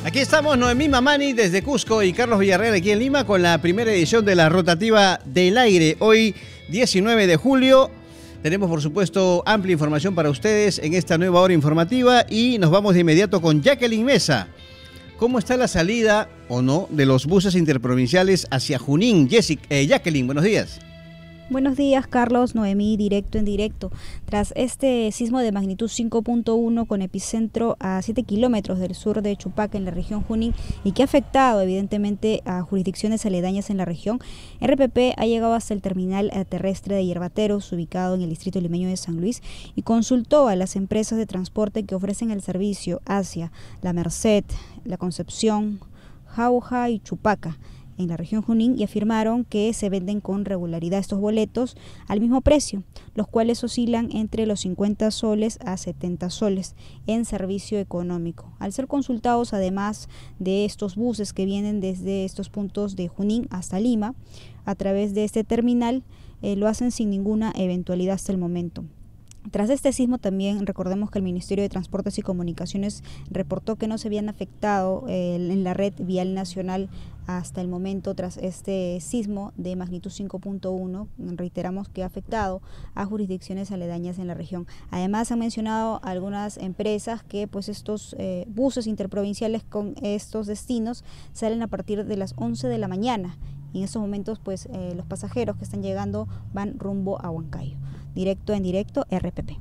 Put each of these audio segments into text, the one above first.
Aquí estamos, Noemí Mamani desde Cusco y Carlos Villarreal aquí en Lima con la primera edición de la rotativa del aire. Hoy, 19 de julio, tenemos por supuesto amplia información para ustedes en esta nueva hora informativa y nos vamos de inmediato con Jacqueline Mesa. ¿Cómo está la salida o no de los buses interprovinciales hacia Junín? Jacqueline, buenos días. Buenos días, Carlos, Noemí, directo en directo. Tras este sismo de magnitud 5.1 con epicentro a 7 kilómetros del sur de Chupaca, en la región Junín, y que ha afectado evidentemente a jurisdicciones aledañas en la región, RPP ha llegado hasta el terminal terrestre de Yerbateros, ubicado en el distrito limeño de San Luis, y consultó a las empresas de transporte que ofrecen el servicio hacia La Merced, La Concepción, Jauja y Chupaca, en la región Junín, y afirmaron que se venden con regularidad estos boletos al mismo precio, los cuales oscilan entre los 50 soles a 70 soles en servicio económico. Al ser consultados, además de estos buses que vienen desde estos puntos de Junín hasta Lima, a través de este terminal, lo hacen sin ninguna eventualidad hasta el momento. Tras este sismo también recordemos que el Ministerio de Transportes y Comunicaciones reportó que no se habían afectado en la red vial nacional hasta el momento tras este sismo de magnitud 5.1. Reiteramos que ha afectado a jurisdicciones aledañas en la región. Además han mencionado algunas empresas que pues estos buses interprovinciales con estos destinos salen a partir de las 11 de la mañana. Y en estos momentos pues los pasajeros que están llegando van rumbo a Huancayo. Directo en directo, RPP.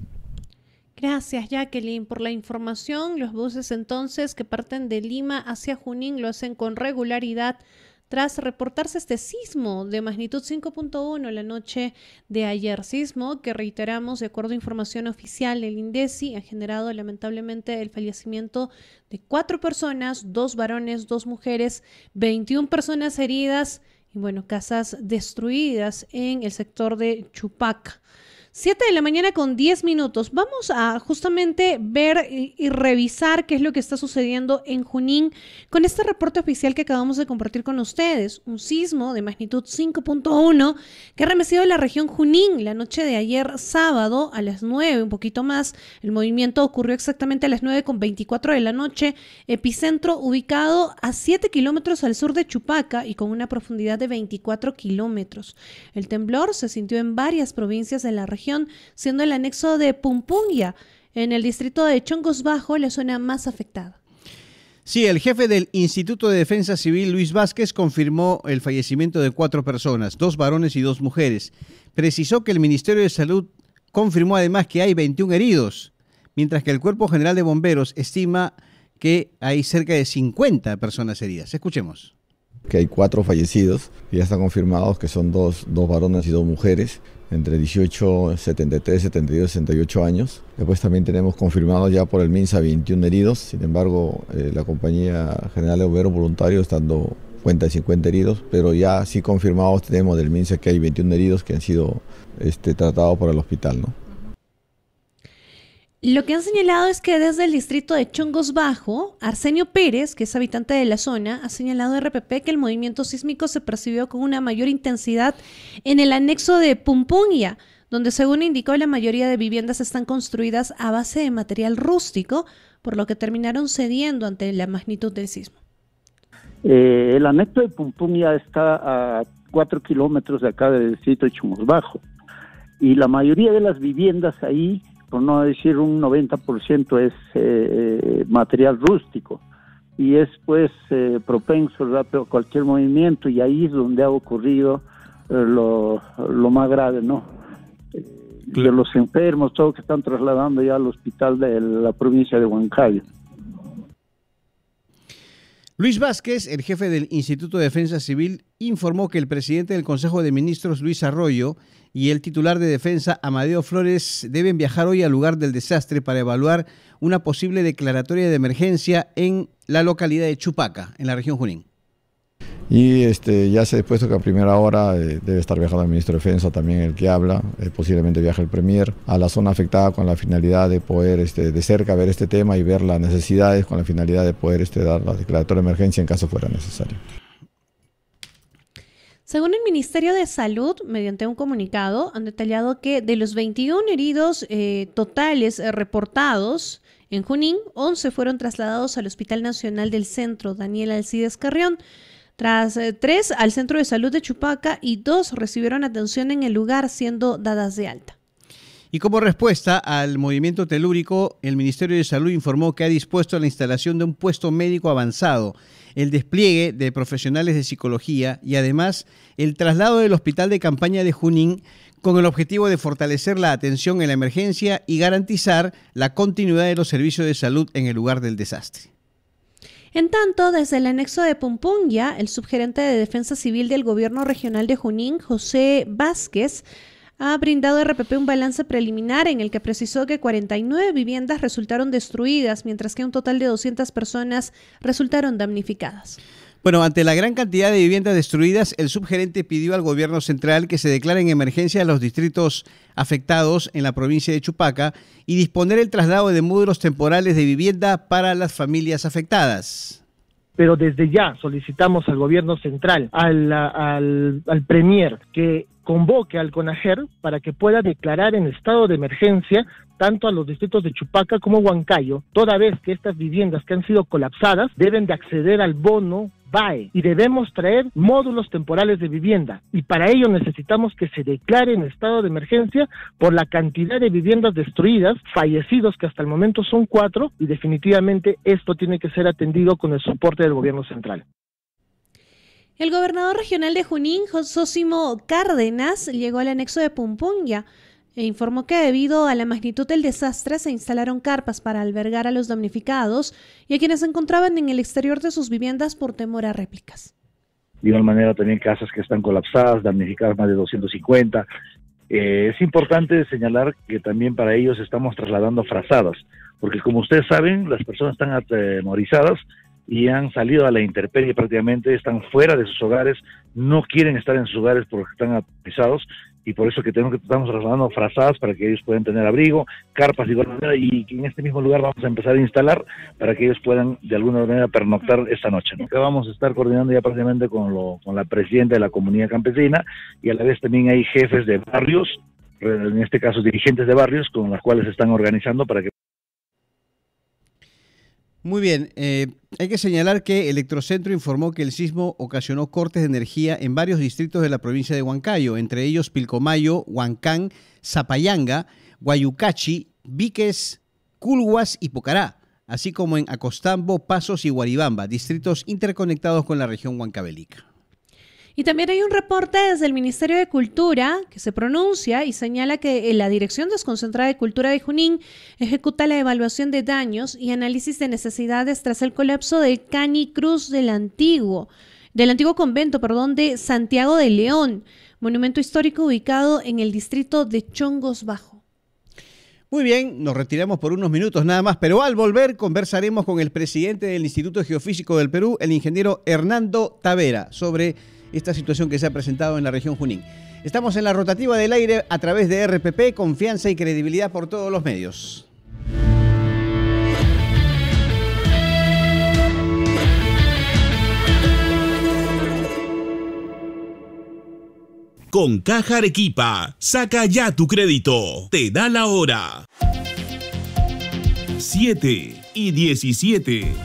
Gracias, Jacqueline, por la información. Los buses entonces que parten de Lima hacia Junín lo hacen con regularidad tras reportarse este sismo de magnitud 5.1 la noche de ayer. Sismo que, reiteramos, de acuerdo a información oficial del INDECI, ha generado lamentablemente el fallecimiento de 4 personas, 2 varones, 2 mujeres, 21 personas heridas y, bueno, casas destruidas en el sector de Chupaca. 7 de la mañana con 10 minutos. Vamos a justamente ver y revisar qué es lo que está sucediendo en Junín con este reporte oficial que acabamos de compartir con ustedes. Un sismo de magnitud 5.1 que ha remecido en la región Junín la noche de ayer sábado a las 9, un poquito más. El movimiento ocurrió exactamente a las 9:24 de la noche. Epicentro ubicado a 7 kilómetros al sur de Chupaca y con una profundidad de 24 kilómetros. El temblor se sintió en varias provincias de la región, siendo el anexo de Pumpungia, en el distrito de Chongos Bajo, la zona más afectada. Sí, el jefe del Instituto de Defensa Civil, Luis Vázquez, confirmó el fallecimiento de 4 personas, 2 varones y 2 mujeres. Precisó que el Ministerio de Salud confirmó además que hay 21 heridos, mientras que el Cuerpo General de Bomberos estima que hay cerca de 50 personas heridas. Escuchemos. Que hay 4 fallecidos, y ya están confirmados que son dos varones y 2 mujeres, entre 18, 73, 72, 68 años. Después también tenemos confirmados ya por el MINSA 21 heridos, sin embargo la Compañía General de Bomberos Voluntarios está dando cuenta de 50 heridos, pero ya sí confirmados tenemos del MINSA que hay 21 heridos que han sido tratados por el hospital, ¿no? Lo que han señalado es que desde el distrito de Chongos Bajo, Arsenio Pérez, que es habitante de la zona, ha señalado a RPP que el movimiento sísmico se percibió con una mayor intensidad en el anexo de Pumpungia, donde, según indicó, la mayoría de viviendas están construidas a base de material rústico, por lo que terminaron cediendo ante la magnitud del sismo. El anexo de Pumpungia está a 4 kilómetros de acá del distrito de Chongos Bajo, y la mayoría de las viviendas ahí, por no decir un 90%, es material rústico y es pues propenso a cualquier movimiento, y ahí es donde ha ocurrido lo más grave, ¿no? De los enfermos, todos que están trasladando ya al hospital de la provincia de Huancayo. Luis Vázquez, el jefe del Instituto de Defensa Civil, informó que el presidente del Consejo de Ministros, Luis Arroyo, y el titular de Defensa, Amadeo Flores, deben viajar hoy al lugar del desastre para evaluar una posible declaratoria de emergencia en la localidad de Chupaca, en la región Junín. Y ya se ha dispuesto que a primera hora debe estar viajando el ministro de Defensa, también el que habla, posiblemente viaje el Premier a la zona afectada con la finalidad de poder de cerca ver este tema y ver las necesidades, con la finalidad de poder dar la declaratoria de emergencia en caso fuera necesario. Según el Ministerio de Salud, mediante un comunicado, han detallado que de los 21 heridos totales reportados En Junín, 11 fueron trasladados al Hospital Nacional del Centro Daniel Alcides Carrión, tras 3 al Centro de Salud de Chupaca y 2 recibieron atención en el lugar siendo dadas de alta. Y como respuesta al movimiento telúrico, el Ministerio de Salud informó que ha dispuesto la instalación de un puesto médico avanzado, el despliegue de profesionales de psicología y además el traslado del hospital de campaña de Junín con el objetivo de fortalecer la atención en la emergencia y garantizar la continuidad de los servicios de salud en el lugar del desastre. En tanto, desde el anexo de Pumpungia, el subgerente de Defensa Civil del Gobierno Regional de Junín, José Vázquez, ha brindado a RPP un balance preliminar en el que precisó que 49 viviendas resultaron destruidas, mientras que un total de 200 personas resultaron damnificadas. Bueno, ante la gran cantidad de viviendas destruidas, el subgerente pidió al gobierno central que se declare en emergencia los distritos afectados en la provincia de Chupaca y disponer el traslado de módulos temporales de vivienda para las familias afectadas. Pero desde ya solicitamos al gobierno central, al premier, que convoque al CONAGER para que pueda declarar en estado de emergencia tanto a los distritos de Chupaca como Huancayo, toda vez que estas viviendas que han sido colapsadas deben de acceder al bono BAE y debemos traer módulos temporales de vivienda, y para ello necesitamos que se declare en estado de emergencia por la cantidad de viviendas destruidas, fallecidos que hasta el momento son 4, y definitivamente esto tiene que ser atendido con el soporte del gobierno central. El gobernador regional de Junín, Sosimo Cárdenas, llegó al anexo de Pumpungia e informó que debido a la magnitud del desastre se instalaron carpas para albergar a los damnificados y a quienes se encontraban en el exterior de sus viviendas por temor a réplicas. De igual manera también casas que están colapsadas, damnificadas más de 250. Es importante señalar que también para ellos estamos trasladando frazadas, porque como ustedes saben, las personas están atemorizadas y han salido a la intemperie prácticamente, están fuera de sus hogares, no quieren estar en sus hogares porque están atemorizados, y por eso que estamos trasladando frazadas para que ellos puedan tener abrigo, carpas de igual manera, y que en este mismo lugar vamos a empezar a instalar para que ellos puedan de alguna manera pernoctar esta noche, ¿no? Que vamos a estar coordinando ya prácticamente con la presidenta de la comunidad campesina, y a la vez también hay jefes de barrios, en este caso dirigentes de barrios, con las cuales se están organizando para que... Muy bien, hay que señalar que Electrocentro informó que el sismo ocasionó cortes de energía en varios distritos de la provincia de Huancayo, entre ellos Pilcomayo, Huancán, Zapayanga, Guayucachi, Víquez, Culhuas y Pocará, así como en Acostambo, Pasos y Guaribamba, distritos interconectados con la región huancavelica. Y también hay un reporte desde el Ministerio de Cultura que se pronuncia y señala que la Dirección Desconcentrada de Cultura de Junín ejecuta la evaluación de daños y análisis de necesidades tras el colapso del Canicruz del antiguo convento, de Santiago de León, monumento histórico ubicado en el distrito de Chongos Bajo. Muy bien, nos retiramos por unos minutos nada más, pero al volver conversaremos con el presidente del Instituto Geofísico del Perú, el ingeniero Hernando Tavera, sobre esta situación que se ha presentado en la región Junín. Estamos en la rotativa del aire a través de RPP, confianza y credibilidad por todos los medios. Con Caja Arequipa, saca ya tu crédito. Te da la hora. 7:17.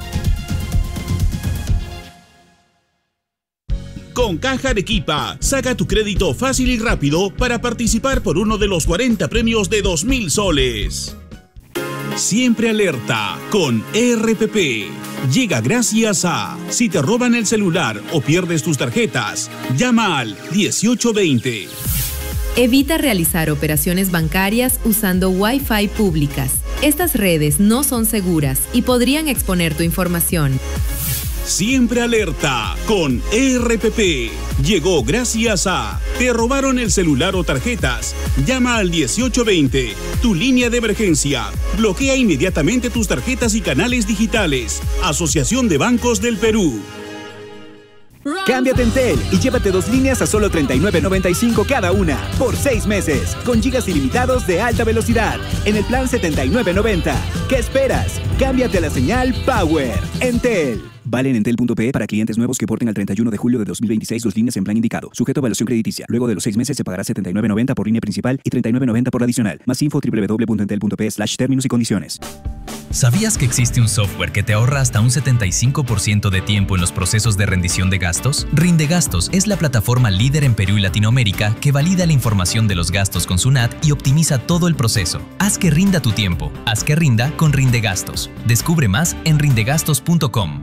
Con Caja Arequipa, saca tu crédito fácil y rápido para participar por uno de los 40 premios de 2.000 soles. Siempre alerta con RPP. Llega gracias a: si te roban el celular o pierdes tus tarjetas, llama al 1820. Evita realizar operaciones bancarias usando Wi-Fi públicas. Estas redes no son seguras y podrían exponer tu información. Siempre alerta con RPP. Llegó gracias a: te robaron el celular o tarjetas. Llama al 1820, tu línea de emergencia. Bloquea inmediatamente tus tarjetas y canales digitales. Asociación de Bancos del Perú. Cámbiate a Entel y llévate 2 líneas a solo $39.95 cada una, por 6 meses, con gigas ilimitados de alta velocidad, en el plan $79.90. ¿Qué esperas? Cámbiate a la señal Power. Entel. Vale en entel.pe para clientes nuevos que porten al 31 de julio de 2026 2 líneas en plan indicado. Sujeto a evaluación crediticia. Luego de los 6 meses se pagará $79.90 por línea principal y $39.90 por adicional. Más info www.entel.pe/términos y condiciones. ¿Sabías que existe un software que te ahorra hasta un 75% de tiempo en los procesos de rendición de gastos? Rindegastos es la plataforma líder en Perú y Latinoamérica que valida la información de los gastos con SUNAT y optimiza todo el proceso. Haz que rinda tu tiempo. Haz que rinda con Rindegastos. Descubre más en rindegastos.com.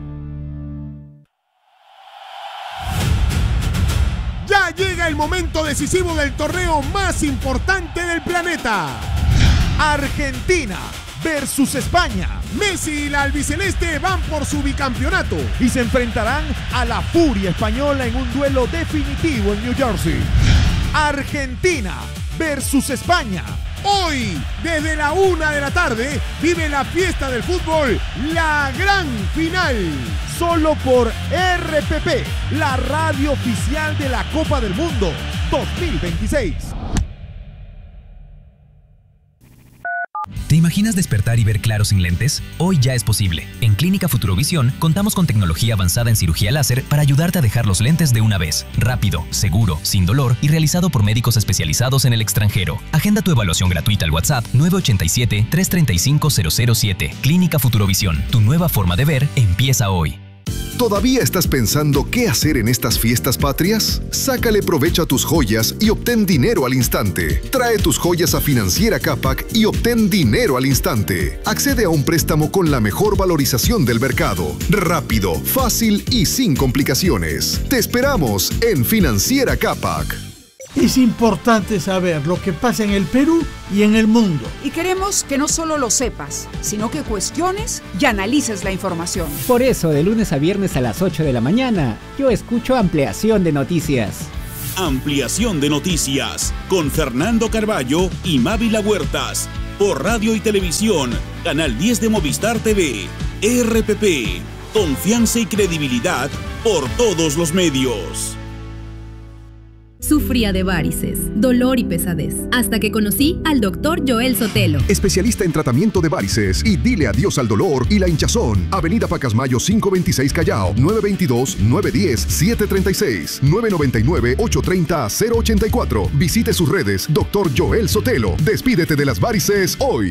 Ya llega el momento decisivo del torneo más importante del planeta. Argentina versus España. Messi y la albiceleste van por su bicampeonato y se enfrentarán a la furia española en un duelo definitivo en New Jersey. Argentina versus España. Hoy, desde la 1 de la tarde, vive la fiesta del fútbol, la gran final. Solo por RPP, la radio oficial de la Copa del Mundo 2026. ¿Te imaginas despertar y ver claro sin lentes? Hoy ya es posible. En Clínica Futurovisión contamos con tecnología avanzada en cirugía láser para ayudarte a dejar los lentes de una vez. Rápido, seguro, sin dolor y realizado por médicos especializados en el extranjero. Agenda tu evaluación gratuita al WhatsApp 987-335-007. Clínica Futurovisión, tu nueva forma de ver empieza hoy. ¿Todavía estás pensando qué hacer en estas fiestas patrias? Sácale provecho a tus joyas y obtén dinero al instante. Trae tus joyas a Financiera Capac y obtén dinero al instante. Accede a un préstamo con la mejor valorización del mercado. Rápido, fácil y sin complicaciones. Te esperamos en Financiera Capac. Es importante saber lo que pasa en el Perú y en el mundo. Y queremos que no solo lo sepas, sino que cuestiones y analices la información. Por eso, de lunes a viernes a las 8 de la mañana, yo escucho Ampliación de Noticias. Ampliación de Noticias, con Fernando Carballo y Mávila Huertas, por radio y televisión, Canal 10 de Movistar TV, RPP, confianza y credibilidad por todos los medios. Sufría de varices, dolor y pesadez, hasta que conocí al Dr. Joel Sotelo. Especialista en tratamiento de varices y dile adiós al dolor y la hinchazón. Avenida Pacasmayo 526 Callao, 922-910-736, 999-830-084. Visite sus redes, Dr. Joel Sotelo. Despídete de las varices hoy.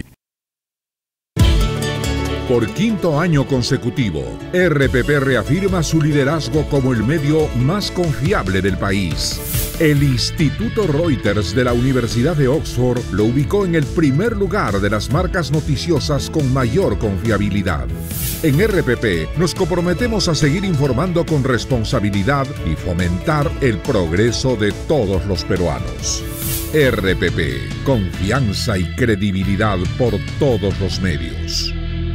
Por quinto año consecutivo, RPP reafirma su liderazgo como el medio más confiable del país. El Instituto Reuters de la Universidad de Oxford lo ubicó en el primer lugar de las marcas noticiosas con mayor confiabilidad. En RPP nos comprometemos a seguir informando con responsabilidad y fomentar el progreso de todos los peruanos. RPP, confianza y credibilidad por todos los medios.